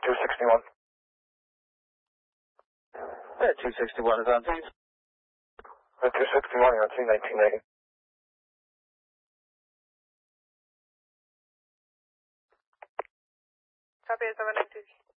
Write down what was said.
261. Yeah, 261 is on Teams. 261, you're on C1980. Copy 792.